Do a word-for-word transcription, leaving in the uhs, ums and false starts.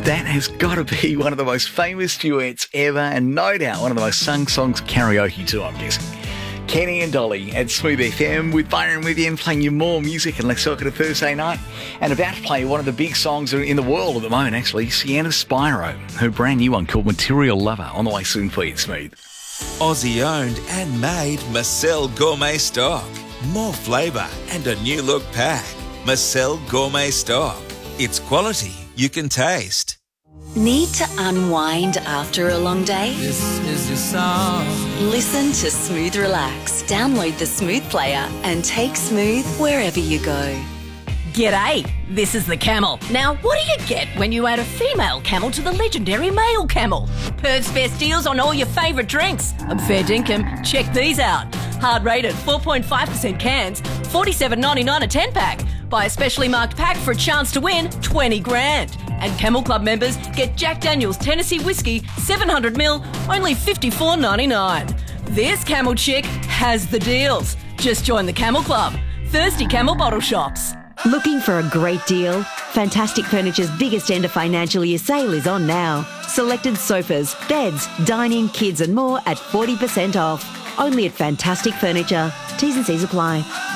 That has got to be one of the most famous duets ever, and no doubt one of the most sung songs karaoke too, I'm guessing. Kenny and Dolly at Smooth F M with Byron with you and playing you more music and let's talk it a Thursday night. And about to play one of the big songs in the world at the moment, actually, Sienna Spiro. Her brand new one called Material Lover on the way soon for you at Smooth. Aussie owned and made Marcel Gourmet Stock. More flavour and a new look pack. Marcel Gourmet Stock. It's quality you can taste. Need to unwind after a long day? This is your song. Listen to Smooth Relax. Download the Smooth player and take Smooth wherever you go. G'day, this is the Camel. Now, what do you get when you add a female camel to the legendary male camel? Perth's best deals on all your favourite drinks. I'm fair dinkum. Check these out. Hard rated four point five percent cans, forty-seven ninety-nine a ten pack. Buy a specially marked pack for a chance to win twenty grand. And Camel Club members get Jack Daniel's Tennessee Whiskey seven hundred mil, only fifty-four ninety-nine. This Camel chick has the deals. Just join the Camel Club. Thirsty Camel bottle shops. Looking for a great deal? Fantastic Furniture's biggest end of financial year sale is on now. Selected sofas, beds, dining, kids and more at forty percent off. Only at Fantastic Furniture. T's and C's apply.